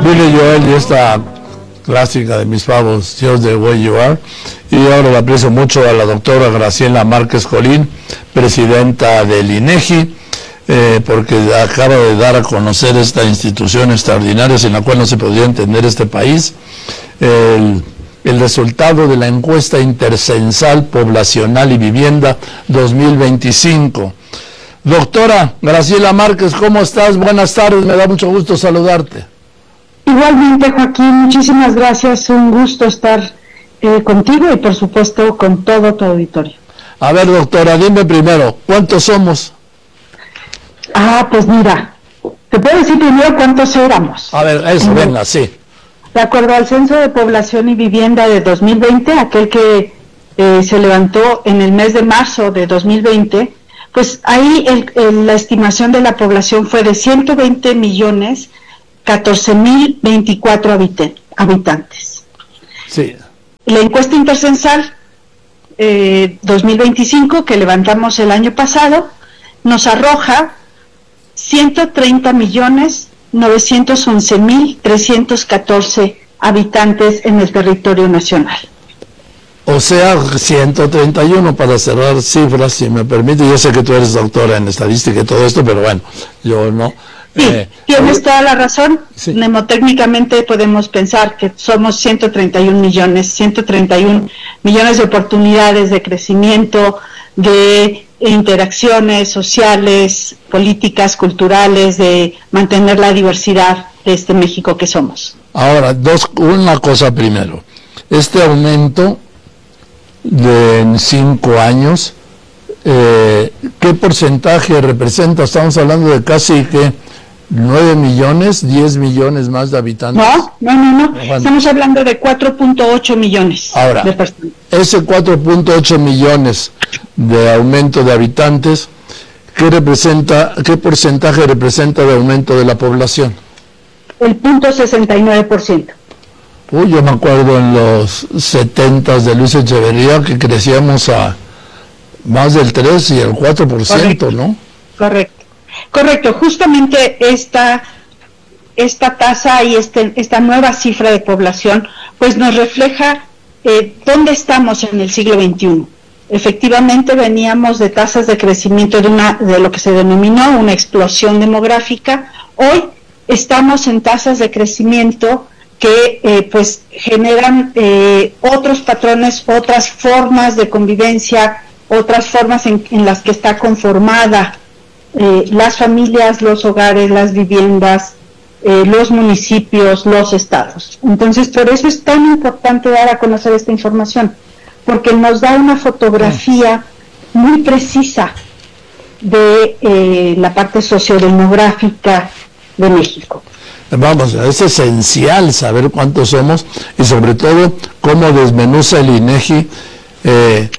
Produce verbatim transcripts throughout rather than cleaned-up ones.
Billy Joel y esta clásica de mis favos, Just the Way You Are. Y ahora le aprecio mucho a la doctora Graciela Márquez Colín, presidenta del INEGI, eh, porque acaba de dar a conocer esta institución extraordinaria sin la cual no se podría entender este país, el, el resultado de la encuesta intercensal poblacional y vivienda dos mil veinticinco. Doctora Graciela Márquez, ¿cómo estás? Buenas tardes, me da mucho gusto saludarte. Igualmente, Joaquín, muchísimas gracias, un gusto estar eh, contigo y por supuesto con todo tu auditorio. A ver, doctora, dime primero, ¿cuántos somos? Ah, pues mira, te puedo decir primero cuántos éramos. A ver, eso, venga, sí. De acuerdo al Censo de Población y Vivienda de dos mil veinte, aquel que eh, se levantó en el mes de marzo de dos mil veinte, pues ahí el, el, la estimación de la población fue de ciento veinte millones catorce mil veinticuatro habitantes. Sí. La encuesta intercensal eh, dos mil veinticinco que levantamos el año pasado nos arroja ciento treinta millones novecientos once mil trescientos catorce habitantes en el territorio nacional. O sea, ciento treinta y uno para cerrar cifras, si me permite. Yo sé que tú eres doctora en estadística y todo esto, pero bueno, yo no. Sí, eh, tienes eh, toda la razón. Sí. Mnemotécnicamente podemos pensar que somos ciento treinta y un millones, ciento treinta y un millones de oportunidades de crecimiento, de interacciones sociales, políticas, culturales, de mantener la diversidad de este México que somos. Ahora, dos, una cosa primero. Este aumento de en cinco años, eh, ¿qué porcentaje representa? Estamos hablando de casi que nueve millones, diez millones más de habitantes. No, no, no, no. Bueno. Estamos hablando de cuatro punto ocho millones. Ahora, de personas. Ese cuatro punto ocho millones de aumento de habitantes, ¿qué representa, qué porcentaje representa de aumento de la población? El punto sesenta y nueve por ciento. Uy, yo me acuerdo en los setentas de Luis Echeverría que crecíamos a más del tres y el cuatro por ciento, correcto, ¿no? Correcto. Correcto, justamente esta, esta tasa y este, esta nueva cifra de población pues nos refleja eh, dónde estamos en el siglo veintiuno. Efectivamente veníamos de tasas de crecimiento de, una, de lo que se denominó una explosión demográfica. Hoy estamos en tasas de crecimiento que eh, pues generan eh, otros patrones, otras formas de convivencia, otras formas en, en las que está conformada eh, las familias, los hogares, las viviendas, eh, los municipios, los estados. Entonces, por eso es tan importante dar a conocer esta información, porque nos da una fotografía muy precisa de eh, la parte sociodemográfica de México. Vamos, es esencial saber cuántos somos y sobre todo cómo desmenuza el INEGI eh,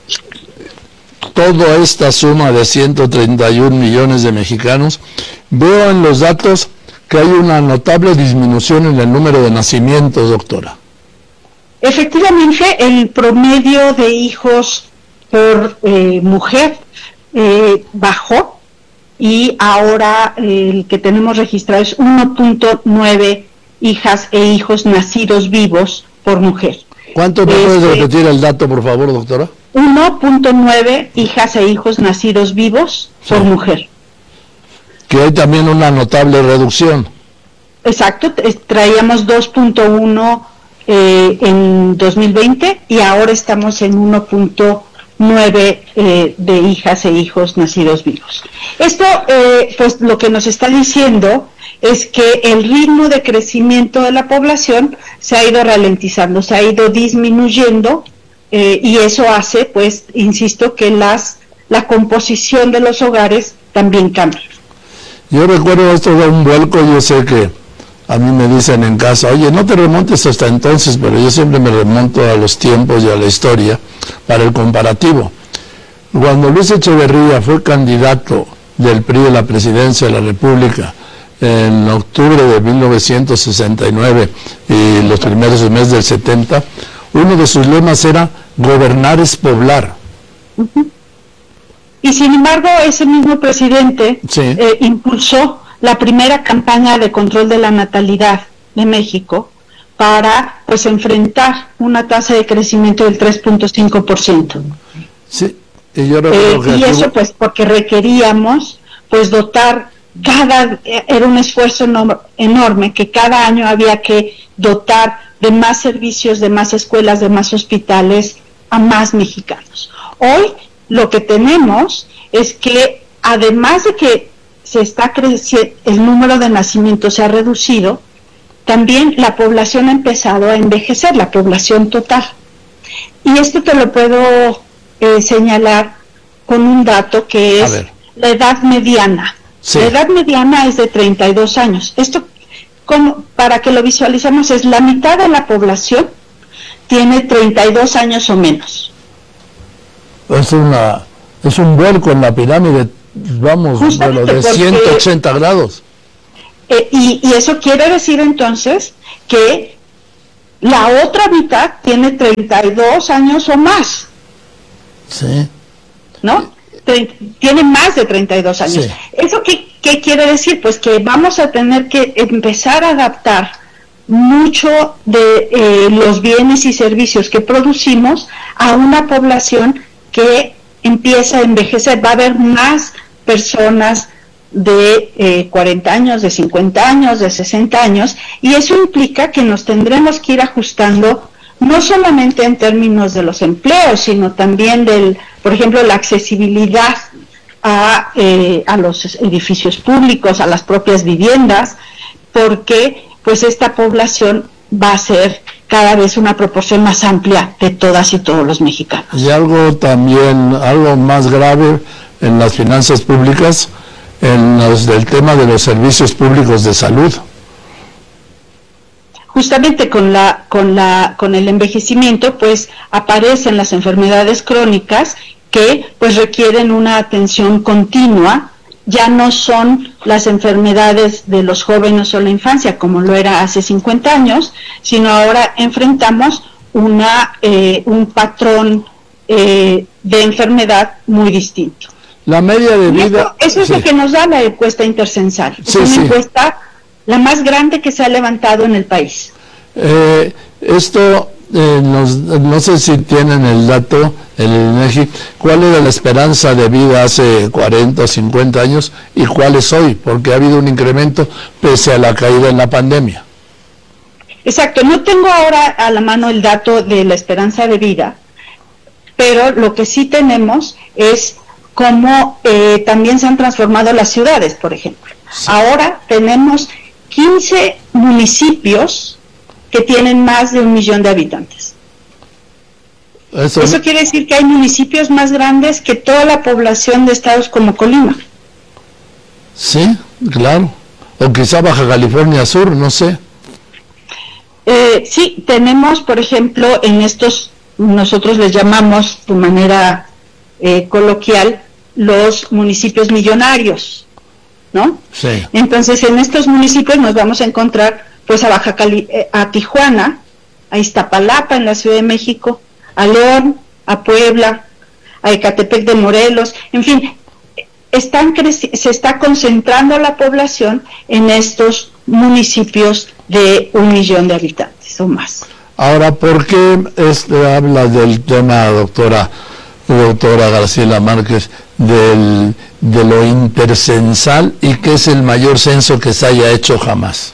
toda esta suma de ciento treinta y un millones de mexicanos. Veo en los datos que hay una notable disminución en el número de nacimientos, doctora. Efectivamente, el promedio de hijos por eh, mujer eh, bajó. Y ahora eh, el que tenemos registrado es uno punto nueve hijas e hijos nacidos vivos por mujer. ¿Cuánto me este, puedes repetir el dato, por favor, doctora? uno punto nueve hijas e hijos nacidos vivos sí. por mujer. Que hay también una notable reducción. Exacto, traíamos dos punto uno eh, en dos mil veinte y ahora estamos en uno punto nueve eh, de hijas e hijos nacidos vivos. Esto, eh, pues lo que nos está diciendo es que el ritmo de crecimiento de la población se ha ido ralentizando, se ha ido disminuyendo eh, y eso hace, pues, insisto, que las la composición de los hogares también cambie. Yo recuerdo esto de un vuelco, yo sé que a mí me dicen en casa, oye, no te remontes hasta entonces, pero yo siempre me remonto a los tiempos y a la historia para el comparativo. Cuando Luis Echeverría fue candidato del P R I a la presidencia de la República en octubre de mil novecientos sesenta y nueve y los primeros meses del setenta, uno de sus lemas era gobernar es poblar. Uh-huh. Y sin embargo, ese mismo presidente sí. eh, impulsó la primera campaña de control de la natalidad de México para pues enfrentar una tasa de crecimiento del tres punto cinco por ciento. Sí, y yo recuerdo eh, que y eso aquí... pues porque requeríamos pues dotar cada, era un esfuerzo no, enorme, que cada año había que dotar de más servicios, de más escuelas, de más hospitales a más mexicanos. Hoy lo que tenemos es que además de que se está creciendo, el número de nacimientos se ha reducido, también la población ha empezado a envejecer, la población total. Y esto te lo puedo eh, señalar con un dato que es la edad mediana. Sí. La edad mediana es de treinta y dos años. Esto, como, para que lo visualicemos, es la mitad de la población tiene treinta y dos años o menos. Es una es un vuelco en la pirámide, vamos, bueno, de porque, ciento ochenta grados. Eh, y, y eso quiere decir entonces que la otra mitad tiene treinta y dos años o más. Sí. ¿No? Tiene más de treinta y dos años. Sí. ¿Eso qué, qué quiere decir? Pues que vamos a tener que empezar a adaptar mucho de eh, los bienes y servicios que producimos a una población que empieza a envejecer. Va a haber más personas de eh, cuarenta años, de cincuenta años, de sesenta años, y eso implica que nos tendremos que ir ajustando no solamente en términos de los empleos, sino también del, por ejemplo, la accesibilidad a, eh, a los edificios públicos, a las propias viviendas, porque pues esta población va a ser cada vez una proporción más amplia de todas y todos los mexicanos. Y algo también, algo más grave en las finanzas públicas, en los, el tema de los servicios públicos de salud. Justamente con la con la con el envejecimiento pues aparecen las enfermedades crónicas que pues requieren una atención continua. Ya no son las enfermedades de los jóvenes o la infancia como lo era hace cincuenta años, sino ahora enfrentamos una eh, un patrón eh, de enfermedad muy distinto. La media de vida... Eso, eso es sí. lo que nos da la encuesta intercensal. Es sí, una sí. encuesta la más grande que se ha levantado en el país. Eh, esto, eh, nos, no sé si tienen el dato, el INEGI, ¿cuál era la esperanza de vida hace cuarenta o cincuenta años y cuál es hoy? Porque ha habido un incremento pese a la caída en la pandemia. Exacto, no tengo ahora a la mano el dato de la esperanza de vida, pero lo que sí tenemos es cómo eh, también se han transformado las ciudades, por ejemplo. Sí. Ahora tenemos quince municipios que tienen más de un millón de habitantes. Eso, Eso quiere decir que hay municipios más grandes que toda la población de estados como Colima. Sí, claro. O quizá Baja California Sur, no sé. Eh, sí, tenemos, por ejemplo, en estos, nosotros les llamamos de manera eh, coloquial, los municipios millonarios, ¿no? Sí. Entonces, en estos municipios nos vamos a encontrar, pues, a Baja Cali, eh, a Tijuana, a Iztapalapa en la Ciudad de México, a León, a Puebla, a Ecatepec de Morelos, en fin, están creci- se está concentrando la población en estos municipios de un millón de habitantes o más. Ahora, ¿por qué este habla del tema, doctora, doctora Graciela Márquez, del, de lo intercensal y que es el mayor censo que se haya hecho jamás?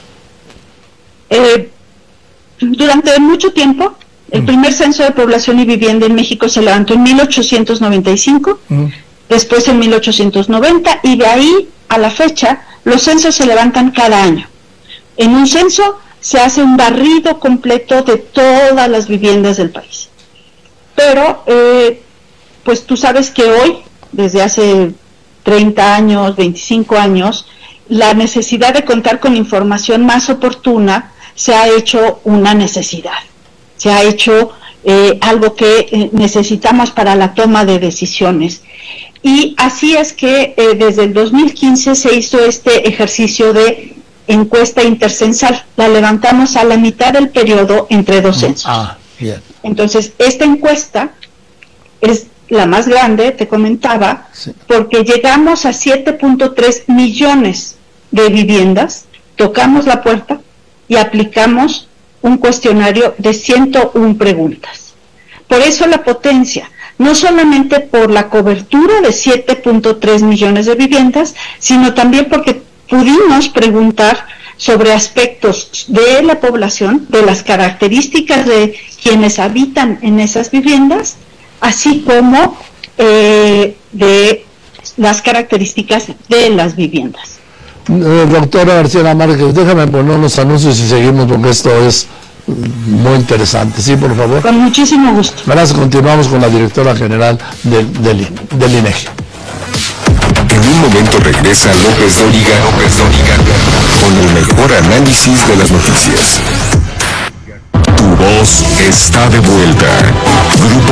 Eh, durante mucho tiempo, el mm. primer censo de población y vivienda en México se levantó en mil ochocientos noventa y cinco, mm. después en mil ochocientos noventa, y de ahí a la fecha, los censos se levantan cada año. En un censo se hace un barrido completo de todas las viviendas del país. Pero, eh, pues tú sabes que hoy, desde hace treinta años, veinticinco años, la necesidad de contar con información más oportuna se ha hecho una necesidad. Se ha hecho eh, algo que eh, necesitamos para la toma de decisiones. Y así es que eh, desde el dos mil quince se hizo este ejercicio de encuesta intercensal. La levantamos a la mitad del periodo entre dos censos. Ah, bien. Entonces, esta encuesta es la más grande, te comentaba, sí. porque llegamos a siete punto tres millones de viviendas, tocamos la puerta y aplicamos un cuestionario de ciento una preguntas. Por eso la potencia, no solamente por la cobertura de siete punto tres millones de viviendas, sino también porque pudimos preguntar sobre aspectos de la población, de las características de quienes habitan en esas viviendas, así como eh, de las características de las viviendas. Eh, doctora García Márquez, déjame poner unos anuncios y seguimos porque esto es muy interesante. Sí, por favor. Con muchísimo gusto. Gracias. Continuamos con la directora general del, del, del INEGI. En un momento regresa López Dóriga, López Dóriga, con el mejor análisis de las noticias. Tu voz está de vuelta. Grupo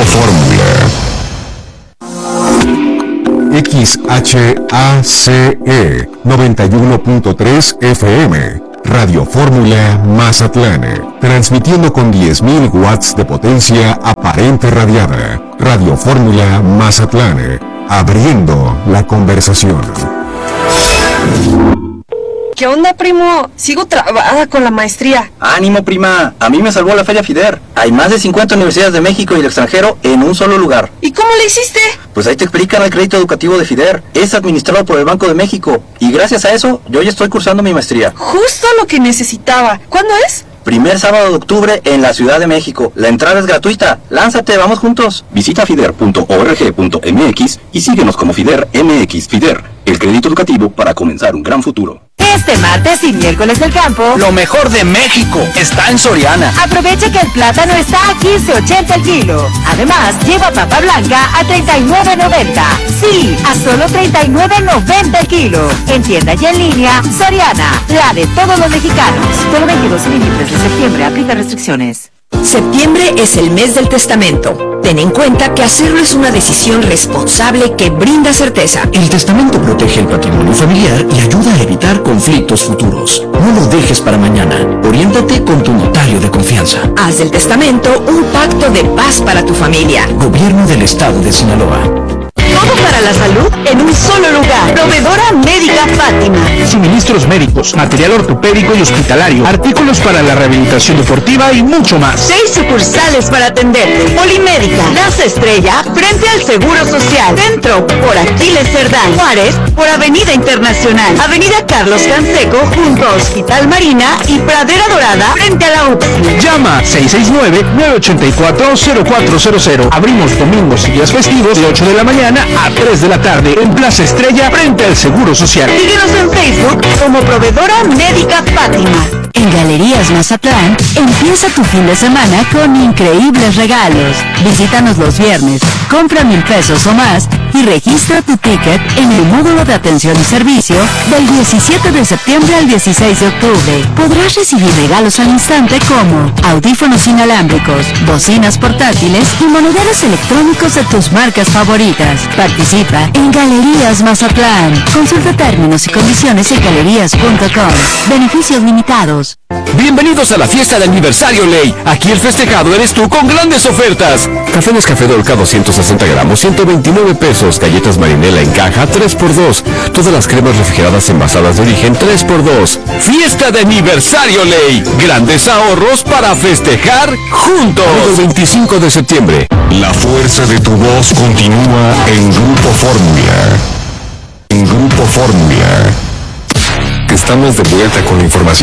Fórmula. X H A C E noventa y uno punto tres F M. Radio Fórmula Mazatlán, transmitiendo con diez mil watts de potencia aparente radiada. Radio Fórmula Mazatlán, abriendo la conversación. ¿Qué onda, primo? Sigo trabada con la maestría. ¡Ánimo, prima! A mí me salvó la Feria FIDER. Hay más de cincuenta universidades de México y el extranjero en un solo lugar. ¿Y cómo le hiciste? Pues ahí te explican el crédito educativo de FIDER. Es administrado por el Banco de México. Y gracias a eso, yo ya estoy cursando mi maestría. Justo lo que necesitaba. ¿Cuándo es? Primer sábado de octubre en la Ciudad de México. La entrada es gratuita. ¡Lánzate, vamos juntos! Visita fider punto org punto m x y síguenos como FIDER M X. FIDER, el crédito educativo para comenzar un gran futuro. Este martes y miércoles del campo, Lo mejor de México está en Soriana. aprovecha que el plátano está a quince ochenta el kilo. Además, lleva papa blanca a treinta y nueve noventa. Sí, a solo treinta y nueve noventa el kilo. En tienda y en línea, Soriana, la de todos los mexicanos. Solo veintidós y veintitrés de septiembre, aplica restricciones. Septiembre es el mes del testamento. Ten en cuenta que hacerlo es una decisión responsable que brinda certeza. El testamento protege el patrimonio familiar y ayuda a evitar conflictos futuros. No lo dejes para mañana. Oriéntate con tu notario de confianza. Haz del testamento un pacto de paz para tu familia. Gobierno del Estado de Sinaloa. Todo para la salud en un solo lugar. Proveedora Médica Fátima. Suministros médicos, material ortopédico y hospitalario, artículos para la rehabilitación deportiva y mucho más. Seis sucursales para atenderte. Polimédica, Plaza Estrella, frente al Seguro Social. Centro, por Aquiles Cerdán. Juárez, por Avenida Internacional. Avenida Carlos Canseco, junto a Hospital Marina y Pradera Dorada, frente a la U P S I. Llama seis seis nueve, nueve ocho cuatro, cero cuatro cero cero. Abrimos domingos y días festivos de ocho de la mañana a tres de la tarde en Plaza Estrella frente al Seguro Social. Síguenos en Facebook como Proveedora Médica Fátima. En Galerías Mazatlán, empieza tu fin de semana con increíbles regalos. Visítanos los viernes, compra mil pesos o más y registra tu ticket en el módulo de atención y servicio del diecisiete de septiembre al dieciséis de octubre. Podrás recibir regalos al instante como audífonos inalámbricos, bocinas portátiles y monederos electrónicos de tus marcas favoritas. Participa en Galerías Mazatlán. Consulta términos y condiciones en galerías punto com. Beneficios limitados. Bienvenidos a la fiesta de aniversario Ley. Aquí el festejado eres tú con grandes ofertas. Café Nescafé Dolca doscientos sesenta gramos, ciento veintinueve pesos. Galletas Marinela en caja, tres por dos. Todas las cremas refrigeradas envasadas de origen, tres por dos. Fiesta de aniversario Ley. Grandes ahorros para festejar juntos. El veinticinco de septiembre. La fuerza de tu voz continúa en Grupo Fórmula. En Grupo Fórmula. Estamos de vuelta con la información.